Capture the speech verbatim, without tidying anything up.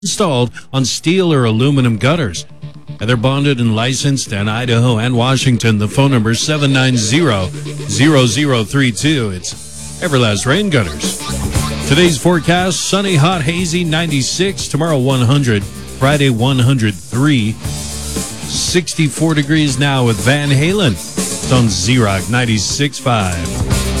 installed on steel or aluminum gutters. And they're bonded and licensed in Idaho and Washington. The phone number is seven nine zero, zero zero three two. It's Everlast Rain Gutters. Today's forecast, sunny, hot, hazy, ninety-six. Tomorrow, one hundred. Friday, one hundred three. sixty-four degrees now with Van Halen. It's on Z-Rock ninety-six point five.